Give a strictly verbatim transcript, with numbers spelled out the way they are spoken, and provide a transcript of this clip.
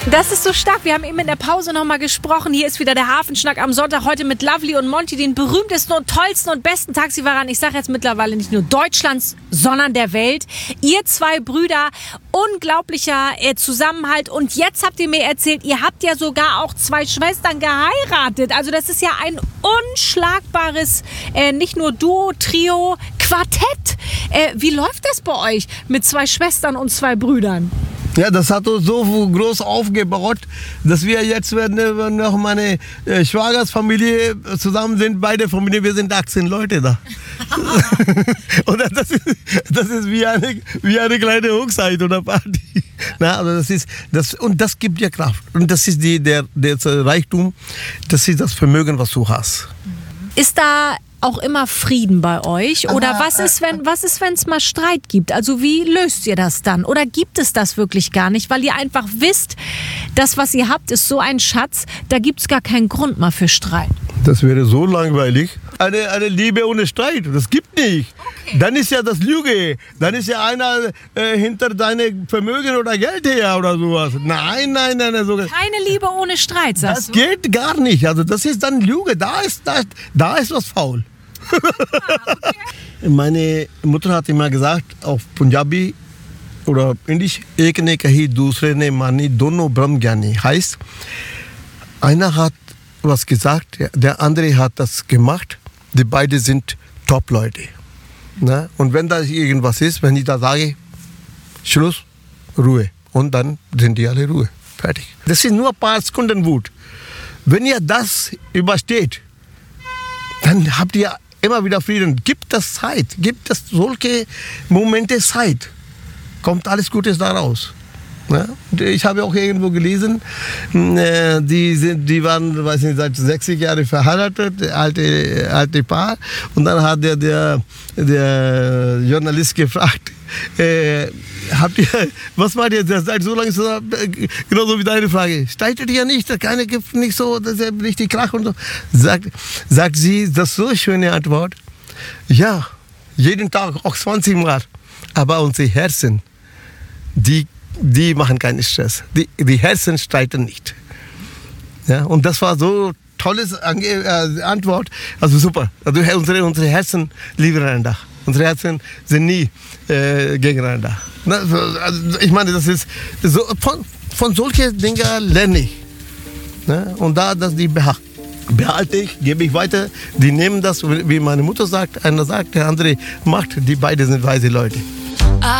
Das ist so stark. Wir haben eben in der Pause nochmal gesprochen. Hier ist wieder der Hafenschnack am Sonntag. Heute mit Lovely und Monty, den berühmtesten und tollsten und besten Taxifahrern. Ich sage jetzt mittlerweile nicht nur Deutschlands, sondern der Welt. Ihr zwei Brüder, unglaublicher äh, Zusammenhalt. Und jetzt habt ihr mir erzählt, ihr habt ja sogar auch zwei Schwestern geheiratet. Also das ist ja ein unschlagbares, äh, nicht nur Duo, Trio, Quartett. Äh, wie läuft das bei euch mit zwei Schwestern und zwei Brüdern? Ja, das hat uns so groß aufgebaut, dass wir jetzt, wenn noch meine äh, Schwagersfamilie zusammen sind, beide Familien, wir sind achtzehn Leute da. Und das ist, das ist wie eine, wie eine kleine Hochzeit oder Party. Na, also das ist, das, und das gibt dir Kraft. Und das ist die, der, der Reichtum, das ist das Vermögen, was du hast. Ist da auch immer Frieden bei euch? Oder was ist, wenn was ist, wenn es mal Streit gibt? Also wie löst ihr das dann? Oder gibt es das wirklich gar nicht? Weil ihr einfach wisst, das, was ihr habt, ist so ein Schatz, da gibt es gar keinen Grund mal für Streit. Das wäre so langweilig. Eine, eine Liebe ohne Streit, das gibt nicht. Okay. Dann ist ja das Lüge. Dann ist ja einer äh, hinter deine Vermögen oder Geld her oder sowas. Nein, nein, nein. nein sogar. Keine Liebe ohne Streit, sagst das du? Das geht gar nicht. Also das ist dann Lüge. Da ist, da, da ist was faul. Ah, okay. Meine Mutter hat immer gesagt, auf Punjabi oder Indisch, ek ne kahi, dusre ne mani, dono Brahmgyani. Heißt, einer hat was gesagt, der andere hat das gemacht. Die beiden sind Top-Leute. Ne? Und wenn da irgendwas ist, wenn ich da sage, Schluss, Ruhe. Und dann sind die alle Ruhe. Fertig. Das ist nur ein paar Sekunden Wut. Wenn ihr das übersteht, dann habt ihr immer wieder Frieden. Gibt es Zeit. Gibt es solche Momente Zeit. Kommt alles Gutes daraus. Ja? Ich habe auch irgendwo gelesen, die, sind, die waren, weiß nicht, seit sechzig Jahren verheiratet, alte, alte Paar. Und dann hat der, der, der Journalist gefragt, äh, habt ihr, was war ihr, seid so lange zusammen, genauso wie deine Frage, streitet ihr nicht, keine gibt nicht so, das ist richtig Krach und so. Sagt, sagt sie, das ist so eine schöne Antwort, ja, jeden Tag, auch zwanzig Mal, aber unsere Herzen, die Die machen keinen Stress. Die, die Herzen streiten nicht. Ja, und das war so tolles Ange äh, Antwort. Also super. Also unsere, unsere Herzen lieben einander. Unsere Herzen sind nie äh, gegeneinander. Also ich meine, das ist so, von, von solchen Dingen lerne ich. Ne? Und da, dass die behalte ich, gebe ich weiter. Die nehmen das, wie meine Mutter sagt. Einer sagt, der andere macht. Die beiden sind weise Leute.